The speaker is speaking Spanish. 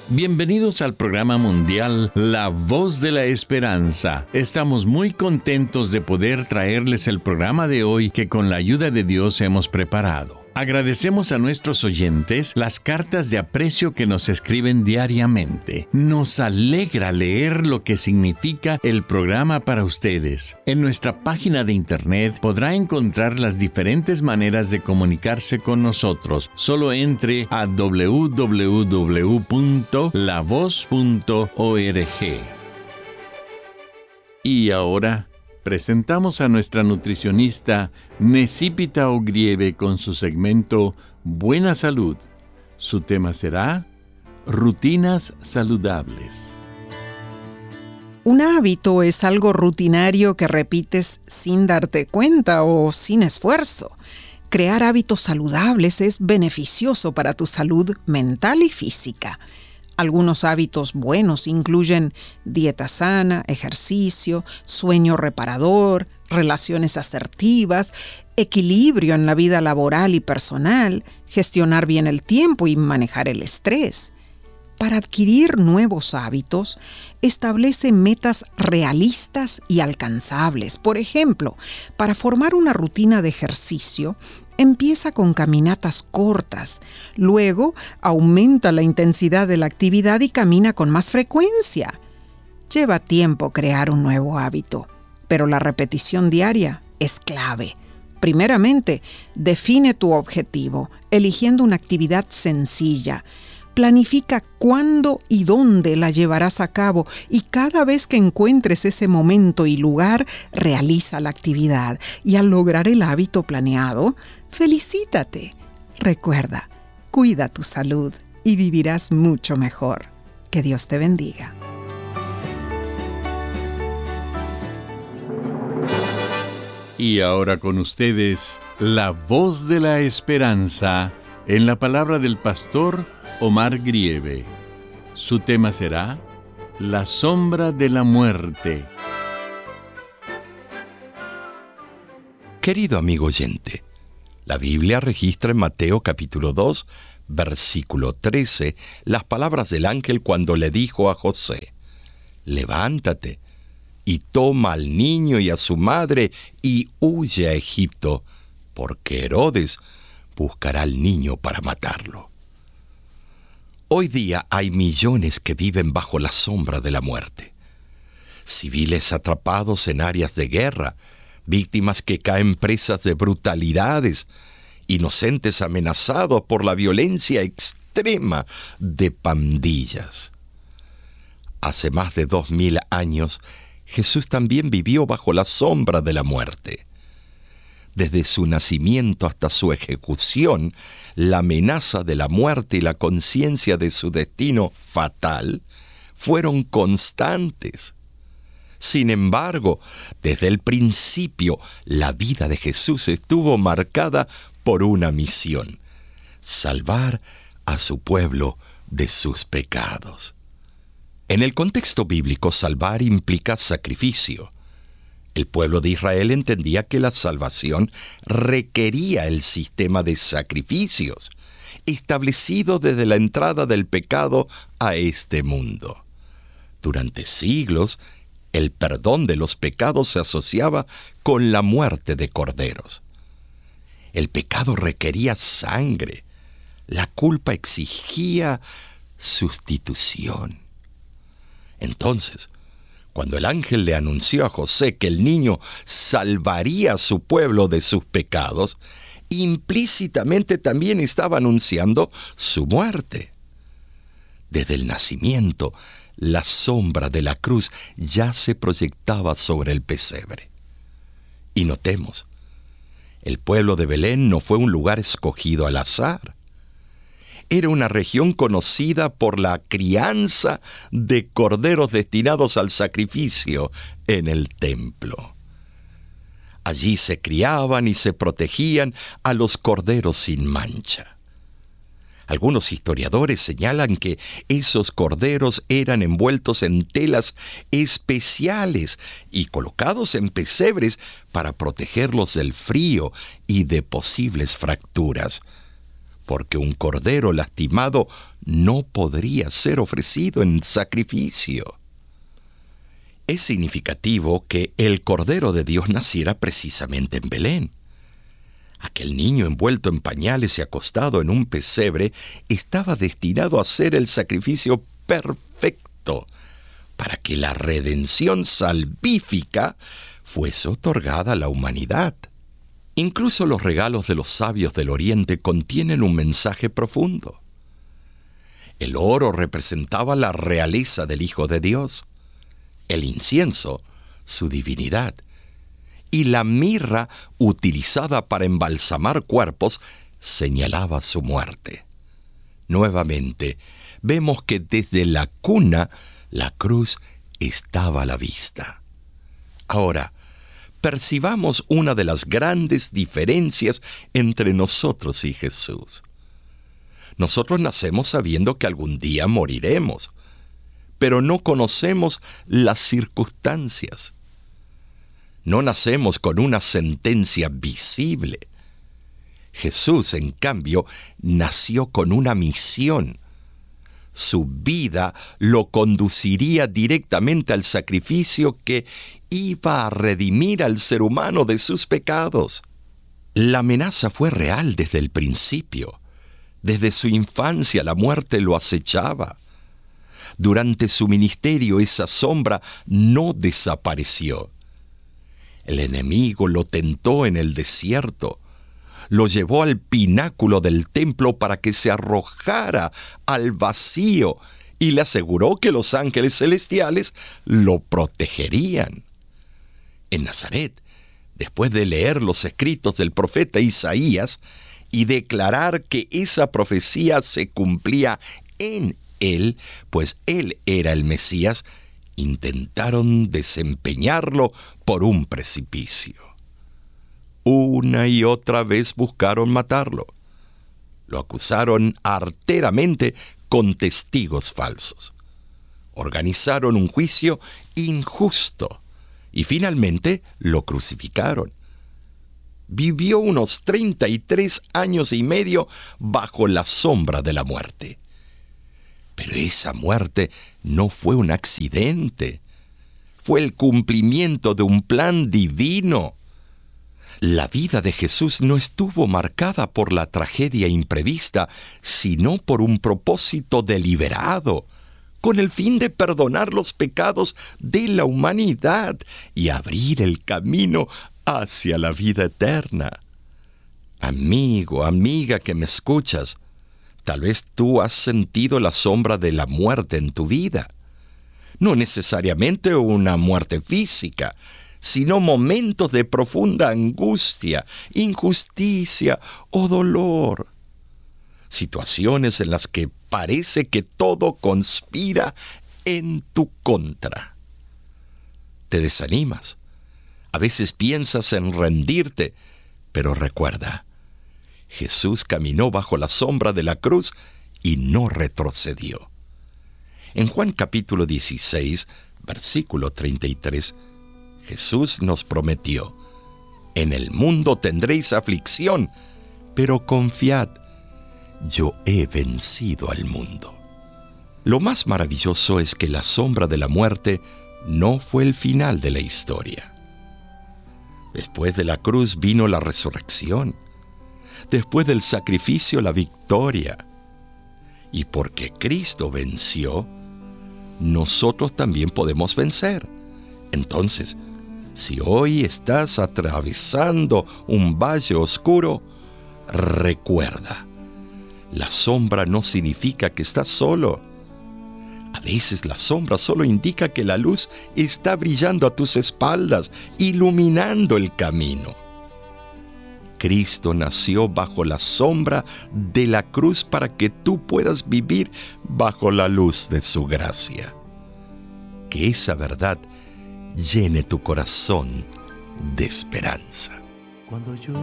Bienvenidos al programa mundial La Voz de la Esperanza. Estamos muy contentos de poder traerles el programa de hoy que con la ayuda de Dios hemos preparado. Agradecemos a nuestros oyentes las cartas de aprecio que nos escriben diariamente. Nos alegra leer lo que significa el programa para ustedes. En nuestra página de internet podrá encontrar las diferentes maneras de comunicarse con nosotros. Solo entre a www.lavoz.org. Y ahora presentamos a nuestra nutricionista Necipita Ogrieve con su segmento Buena Salud. Su tema será Rutinas Saludables. Un hábito es algo rutinario que repites sin darte cuenta o sin esfuerzo. Crear hábitos saludables es beneficioso para tu salud mental y física. Algunos hábitos buenos incluyen dieta sana, ejercicio, sueño reparador, relaciones asertivas, equilibrio en la vida laboral y personal, gestionar bien el tiempo y manejar el estrés. Para adquirir nuevos hábitos, establece metas realistas y alcanzables. Por ejemplo, para formar una rutina de ejercicio, empieza con caminatas cortas, luego aumenta la intensidad de la actividad y camina con más frecuencia. Lleva tiempo crear un nuevo hábito, pero la repetición diaria es clave. Primeramente, define tu objetivo, eligiendo una actividad sencilla. Planifica cuándo y dónde la llevarás a cabo y cada vez que encuentres ese momento y lugar, realiza la actividad. Y al lograr el hábito planeado, felicítate. Recuerda, cuida tu salud y vivirás mucho mejor. Que Dios te bendiga. Y ahora con ustedes, la voz de la esperanza en la palabra del pastor Omar Grieve. Su tema será La sombra de la muerte. Querido amigo oyente, la Biblia registra en Mateo capítulo 2, versículo 13, las palabras del ángel cuando le dijo a José: levántate y toma al niño y a su madre y huye a Egipto, porque Herodes buscará al niño para matarlo. Hoy día hay millones que viven bajo la sombra de la muerte. Civiles atrapados en áreas de guerra, víctimas que caen presas de brutalidades, inocentes amenazados por la violencia extrema de pandillas. Hace más de 2000 años, Jesús también vivió bajo la sombra de la muerte. Desde su nacimiento hasta su ejecución, la amenaza de la muerte y la conciencia de su destino fatal fueron constantes. Sin embargo, desde el principio, la vida de Jesús estuvo marcada por una misión: salvar a su pueblo de sus pecados. En el contexto bíblico, salvar implica sacrificio. El pueblo de Israel entendía que la salvación requería el sistema de sacrificios establecido desde la entrada del pecado a este mundo. Durante siglos, el perdón de los pecados se asociaba con la muerte de corderos. El pecado requería sangre. La culpa exigía sustitución. Entonces, cuando el ángel le anunció a José que el niño salvaría a su pueblo de sus pecados, implícitamente también estaba anunciando su muerte. Desde el nacimiento, la sombra de la cruz ya se proyectaba sobre el pesebre. Y notemos, el pueblo de Belén no fue un lugar escogido al azar. Era una región conocida por la crianza de corderos destinados al sacrificio en el templo. Allí se criaban y se protegían a los corderos sin mancha. Algunos historiadores señalan que esos corderos eran envueltos en telas especiales y colocados en pesebres para protegerlos del frío y de posibles fracturas, porque un cordero lastimado no podría ser ofrecido en sacrificio. Es significativo que el Cordero de Dios naciera precisamente en Belén. Aquel niño envuelto en pañales y acostado en un pesebre estaba destinado a ser el sacrificio perfecto para que la redención salvífica fuese otorgada a la humanidad. Incluso los regalos de los sabios del Oriente contienen un mensaje profundo. El oro representaba la realeza del Hijo de Dios, el incienso, su divinidad, y la mirra utilizada para embalsamar cuerpos señalaba su muerte. Nuevamente, vemos que desde la cuna la cruz estaba a la vista. Ahora, percibamos una de las grandes diferencias entre nosotros y Jesús. Nosotros nacemos sabiendo que algún día moriremos, pero no conocemos las circunstancias. No nacemos con una sentencia visible. Jesús, en cambio, nació con una misión. Su vida lo conduciría directamente al sacrificio que iba a redimir al ser humano de sus pecados. La amenaza fue real desde el principio. Desde su infancia la muerte lo acechaba. Durante su ministerio esa sombra no desapareció. El enemigo lo tentó en el desierto. Lo llevó al pináculo del templo para que se arrojara al vacío y le aseguró que los ángeles celestiales lo protegerían. En Nazaret, después de leer los escritos del profeta Isaías y declarar que esa profecía se cumplía en él, pues él era el Mesías, intentaron desempeñarlo por un precipicio. Una y otra vez buscaron matarlo. Lo acusaron arteramente con testigos falsos. Organizaron un juicio injusto y finalmente lo crucificaron. Vivió unos 33 años y medio bajo la sombra de la muerte. Pero esa muerte no fue un accidente. Fue el cumplimiento de un plan divino. La vida de Jesús no estuvo marcada por la tragedia imprevista, sino por un propósito deliberado, con el fin de perdonar los pecados de la humanidad y abrir el camino hacia la vida eterna. Amigo, amiga que me escuchas, tal vez tú has sentido la sombra de la muerte en tu vida. No necesariamente una muerte física, sino momentos de profunda angustia, injusticia o dolor. Situaciones en las que parece que todo conspira en tu contra. Te desanimas. A veces piensas en rendirte, pero recuerda, Jesús caminó bajo la sombra de la cruz y no retrocedió. En Juan capítulo 16, versículo 33, Jesús nos prometió: en el mundo tendréis aflicción, pero confiad, yo he vencido al mundo. Lo más maravilloso es que la sombra de la muerte no fue el final de la historia. Después de la cruz vino la resurrección. Después del sacrificio, la victoria. Y porque Cristo venció, nosotros también podemos vencer. Entonces, si hoy estás atravesando un valle oscuro, recuerda, la sombra no significa que estás solo. A veces la sombra solo indica que la luz está brillando a tus espaldas, iluminando el camino. Cristo nació bajo la sombra de la cruz para que tú puedas vivir bajo la luz de su gracia. Que esa verdad llene tu corazón de esperanza. Cuando yo